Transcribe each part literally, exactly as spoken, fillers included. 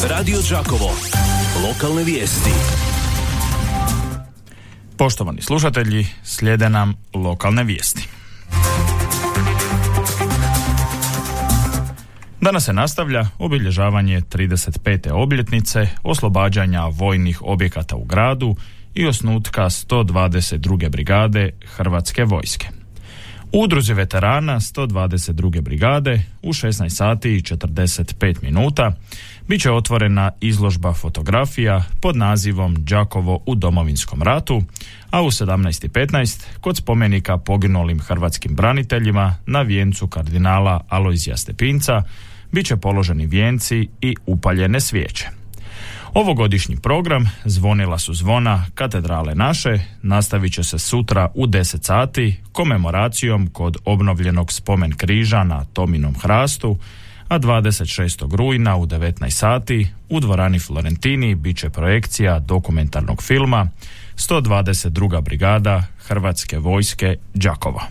Radio Đakovo. Lokalne vijesti. Poštovani slušatelji, slijede nam lokalne vijesti. Danas se nastavlja obilježavanje trideset pete obljetnice oslobađanja vojnih objekata u gradu i osnutka sto dvadeset druge brigade Hrvatske vojske. U udruzi veterana sto dvadeset druge brigade u šesnaest sati i četrdeset pet minuta bit će otvorena izložba fotografija pod nazivom Đakovo u Domovinskom ratu, a u sedamnaest i petnaest kod spomenika poginulim hrvatskim braniteljima na vijencu kardinala Alojzija Stepinca bit će položeni vijenci i upaljene svijeće. Ovogodišnji program Zvonila su zvona katedrale naše nastavit će se sutra u deset sati komemoracijom kod obnovljenog spomen križa na Tominom hrastu, a dvadeset šestog rujna u devetnaest sati u dvorani Florentini bit će projekcija dokumentarnog filma sto dvadeset druga brigada Hrvatske vojske Đakova.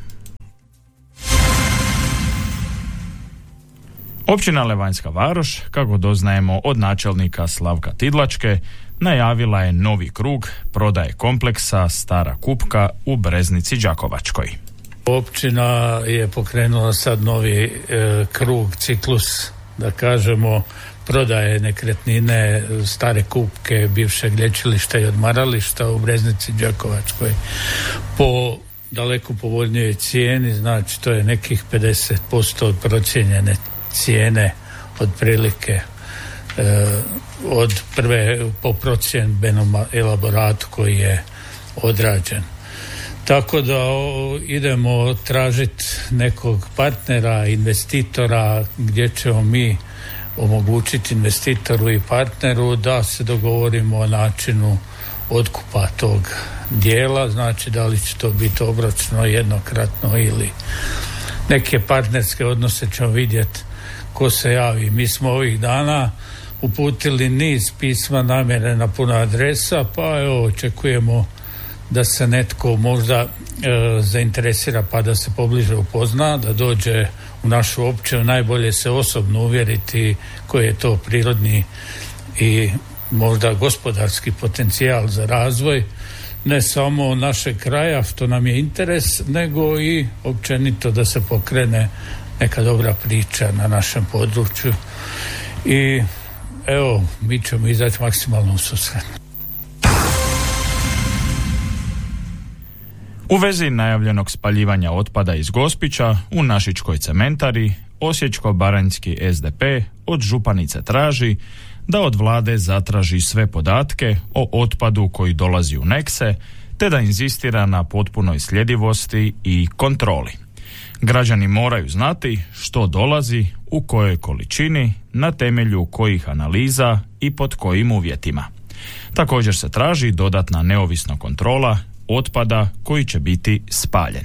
Općina Levanjska Varoš, kako doznajemo od načelnika Slavka Tidlačke, najavila je novi krug prodaje kompleksa Stara Kupka u Breznici Đakovačkoj. Općina je pokrenula sad novi e, krug, ciklus, da kažemo, prodaje nekretnine Stare Kupke, bivšeg lječilišta i odmarališta u Breznici Đakovačkoj po daleko povoljnijoj cijeni, znači to je nekih pedeset posto od procijenjene cijene otprilike e, od prve po procjenbenom elaboratu koji je odrađen. Tako da o, idemo tražiti nekog partnera, investitora, gdje ćemo mi omogućiti investitoru i partneru da se dogovorimo o načinu otkupa tog dijela, znači da li će to biti obročno, jednokratno ili neke partnerske odnose ćemo vidjeti ko se javi. Mi smo ovih dana uputili niz pisma namjere na puno adresa, pa evo očekujemo da se netko možda e, zainteresira pa da se pobliže upozna, da dođe u našu općinu, najbolje se osobno uvjeriti koji je to prirodni i možda gospodarski potencijal za razvoj ne samo našeg kraja, što nam je interes, nego i općenito da se pokrene neka dobra priča na našem području i evo, mi ćemo izaći maksimalno u susret. U vezi najavljenog spaljivanja otpada iz Gospića u Našičkoj cementari, Osječko-baranjski S D P od županice traži da od vlade zatraži sve podatke o otpadu koji dolazi u Nekse, te da inzistira na potpunoj sljedivosti i kontroli. Građani moraju znati što dolazi, u kojoj količini, na temelju kojih analiza i pod kojim uvjetima. Također se traži dodatna neovisna kontrola otpada koji će biti spaljen.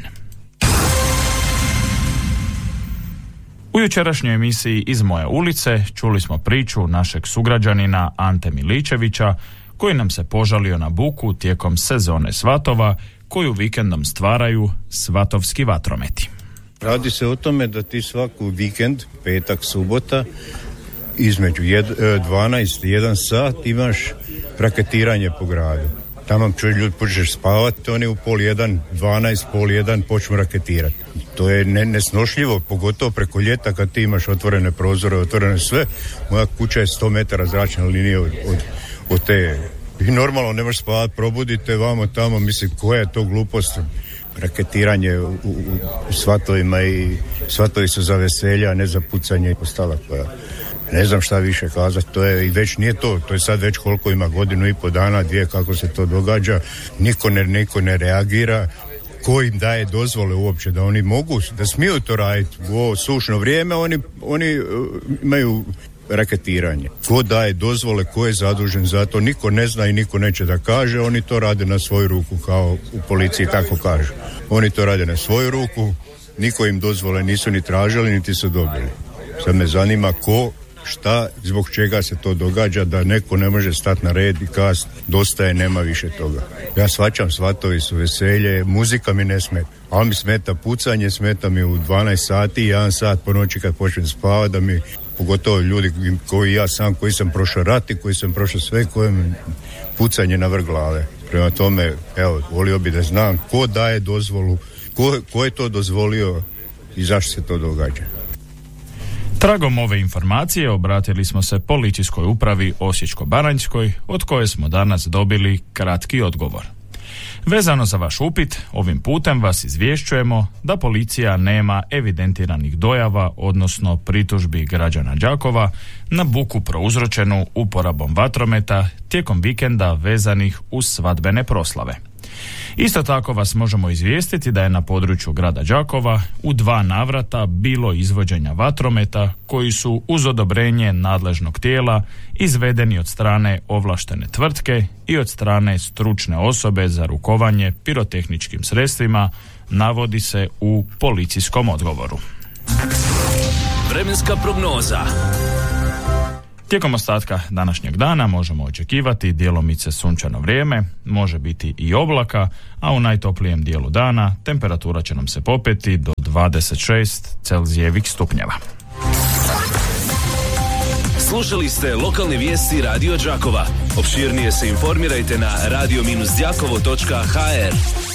U jučerašnjoj emisiji Iz moje ulice čuli smo priču našeg sugrađanina Ante Miličevića koji nam se požalio na buku tijekom sezone svatova koju vikendom stvaraju svatovski vatrometi. Radi se o tome da ti svaku vikend, petak, subota, između dvanaest i jedan sat imaš raketiranje po gradu. Tamo čovjek ljudi počneš spavati, oni u pol jedan, dvanaest, pol jedan počnu raketirati. To je ne, nesnošljivo, pogotovo preko ljeta kad ti imaš otvorene prozore, otvorene sve. Moja kuća je sto metara zračne linije od, od, od te. I normalno ne možeš spavati, probudite vamo tamo, mislim koja je to glupost. Raketiranje u, u, u svatovima i svatovi su za veselja, ne za pucanje i ostala koja. Ne znam šta više kazati, to je i već nije to, to je sad već koliko ima godinu i po dana, dvije kako se to događa, niko ne, niko ne reagira, ko im daje dozvole uopće da oni mogu, da smiju to raditi u ovo sušno vrijeme, oni, oni uh, imaju raketiranje. Ko daje dozvole, ko je zadužen za to, niko ne zna i niko neće da kaže, oni to rade na svoju ruku kao u policiji tako kažu. Oni to rade na svoju ruku, niko im dozvole nisu ni tražili, niti su dobili. Sad me zanima ko, šta, zbog čega se to događa, da neko ne može stati na red i kazati dosta je, nema više toga. Ja shvaćam, svatovi su veselje, muzika mi ne smeta, ali mi smeta pucanje, smeta mi u dvanaest sati, jedan sat po noći kad počnem spavati, da mi pogotovo ljudi koji ja sam, koji sam prošao rat i koji sam prošao sve, kojem pucanje na vrh glave. Prema tome, evo, volio bi da znam ko daje dozvolu, ko, ko je to dozvolio i zašto se to događa. Tragom ove informacije obratili smo se policijskoj upravi Osječko-baranjskoj, od koje smo danas dobili kratki odgovor. Vezano za vaš upit, ovim putem vas izvješćujemo da policija nema evidentiranih dojava, odnosno pritužbi građana Đakova na buku prouzročenu uporabom vatrometa tijekom vikenda vezanih uz svadbene proslave. Isto tako vas možemo izvijestiti da je na području grada Đakova u dva navrata bilo izvođenja vatrometa koji su uz odobrenje nadležnog tijela izvedeni od strane ovlaštene tvrtke i od strane stručne osobe za rukovanje pirotehničkim sredstvima, navodi se u policijskom odgovoru. Vremenska prognoza. Tijekom ostatka današnjeg dana možemo očekivati djelomice sunčano vrijeme, može biti i oblaka, a u najtoplijem dijelu dana temperatura će nam se popeti do dvadeset šest Celzijevih stupnjeva. Slušali ste lokalne vijesti Radio Đakova. Opširnije se informirajte na radio dash đakovo točka ha er.